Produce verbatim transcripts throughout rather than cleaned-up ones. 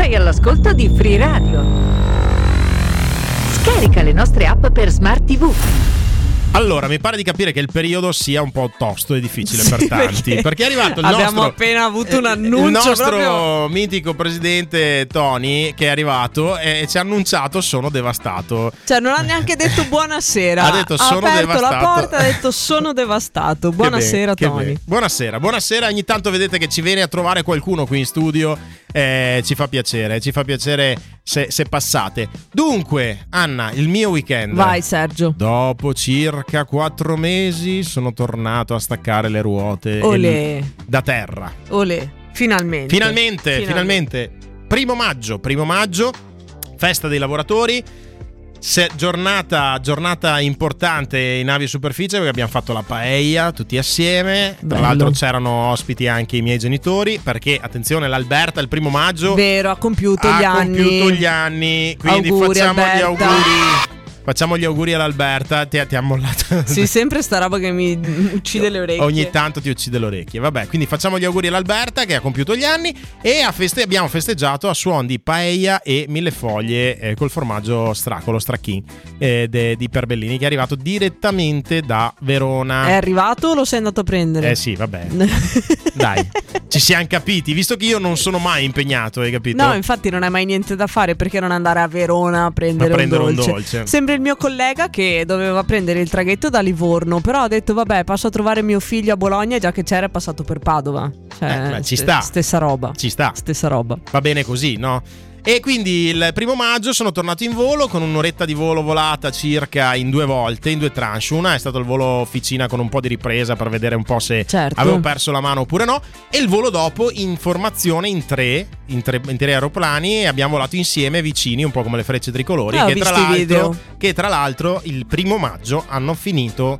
Sei all'ascolto di Free Radio. Scarica le nostre app per Smart tivù. Allora, mi pare di capire che il periodo sia un po' tosto e difficile sì, per tanti, perché, perché è arrivato il abbiamo nostro appena avuto un annuncio, il nostro proprio... mitico presidente Tony, che è arrivato e ci ha annunciato sono devastato. Cioè non ha neanche detto buonasera. Ha detto sono aperto devastato. la porta, ha detto sono devastato. Buonasera che Tony. che buonasera, buonasera. Ogni tanto vedete che ci viene a trovare qualcuno qui in studio, eh, ci fa piacere, ci fa piacere se, se passate. Dunque, Anna, il mio weekend. Vai Sergio. Dopo circa quattro mesi sono tornato a staccare le ruote Olè. da terra. Olè. Finalmente. Finalmente, finalmente. Primo maggio, primo maggio, festa dei lavoratori. Se, giornata, giornata importante in aviosuperficie perché abbiamo fatto la paella tutti assieme. Tra Bello. l'altro c'erano ospiti anche i miei genitori, perché attenzione, l'Alberta il primo maggio Vero, ha compiuto ha gli anni. compiuto gli anni, quindi Auguri, facciamo Alberta. gli auguri. Facciamo gli auguri all'Alberta. Ti, ti ha mollato. Sì, sempre sta roba che mi uccide le orecchie. Ogni tanto ti uccide le orecchie. Vabbè, quindi facciamo gli auguri all'Alberta che ha compiuto gli anni. E a feste- abbiamo festeggiato a suon di paella e millefoglie eh, col formaggio stracolo, stracchin eh, de, di Perbellini, che è arrivato direttamente da Verona. È arrivato o lo sei andato a prendere? Eh sì, vabbè. Dai, ci siamo capiti. Visto che io non sono mai impegnato, hai capito? No, infatti non hai mai niente da fare, perché non andare a Verona a prendere, a prendere un dolce. Un dolce. Sembra il mio collega che doveva prendere il traghetto da Livorno, però ha detto vabbè, passo a trovare mio figlio a Bologna, già che c'era è passato per Padova. Cioè, eh, beh, ci st- sta. Stessa roba. Ci sta. Stessa roba. Va bene così, no? E quindi il primo maggio sono tornato in volo con un'oretta di volo volata circa in due volte, in due tranche. Una è stato il volo officina con un po' di ripresa per vedere un po' se certo. avevo perso la mano oppure no. E il volo dopo in formazione in tre, in tre, in tre aeroplani, e abbiamo volato insieme vicini, un po' come le frecce tricolori, eh, che, ho tra visto i video. l'altro, che tra l'altro il primo maggio hanno finito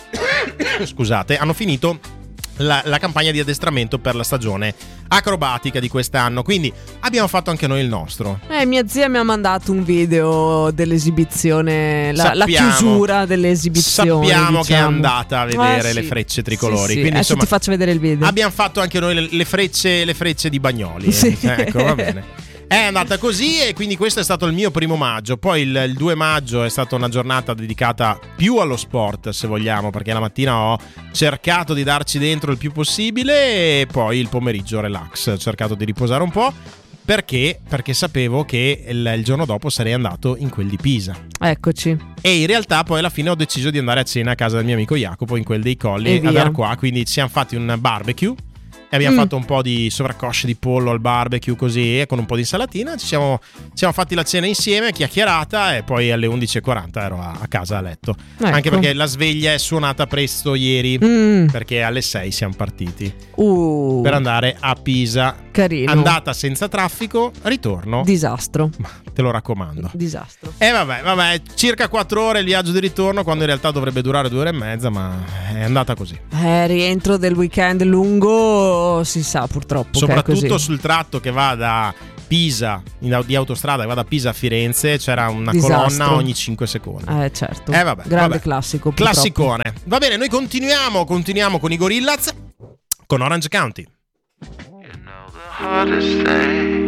scusate, hanno finito La, la campagna di addestramento per la stagione acrobatica di quest'anno, quindi abbiamo fatto anche noi il nostro. Eh, mia zia mi ha mandato un video dell'esibizione, la, la Sappiamo- chiusura dell'esibizione. Sappiamo diciamo. che è andata a vedere Ah, le sì. frecce tricolori. Sì, sì. Quindi, Adesso insomma, ti faccio vedere il video. abbiamo fatto anche noi le, le frecce, le frecce di Bagnoli. Sì. Eh. Ecco, va bene. È andata così e quindi questo è stato il mio primo maggio. Poi il, il due maggio è stata una giornata dedicata più allo sport, se vogliamo, perché la mattina ho cercato di darci dentro il più possibile e poi il pomeriggio relax, ho cercato di riposare un po'. Perché? Perché sapevo che il, il giorno dopo sarei andato in quel di Pisa. Eccoci. E in realtà poi alla fine ho deciso di andare a cena a casa del mio amico Jacopo in quel dei Colli, E ad via. Arquà. Quindi ci siamo fatti un barbecue e abbiamo Mm. fatto un po' di sovraccosce di pollo al barbecue così, e con un po' di insalatina ci siamo, ci siamo fatti la cena insieme, chiacchierata, e poi alle undici e quaranta ero a, a casa a letto. Ecco. Anche perché la sveglia è suonata presto ieri, Mm. perché alle sei siamo partiti Uh, per andare a Pisa. carino. Andata senza traffico, ritorno, Disastro. ma te lo raccomando. Disastro. E vabbè, vabbè, circa quattro ore il viaggio di ritorno, quando in realtà dovrebbe durare due ore e mezza, ma è andata così. Eh, rientro del weekend lungo, si sa purtroppo. che è Soprattutto così. sul tratto che va da Pisa, in, di autostrada, che va da Pisa a Firenze, c'era una Disastro. colonna ogni cinque secondi. Eh, certo. Eh, vabbè, Grande vabbè. classico. purtroppo. Classicone. Va bene, noi continuiamo, continuiamo con i Gorillaz, con Orange County. hardest day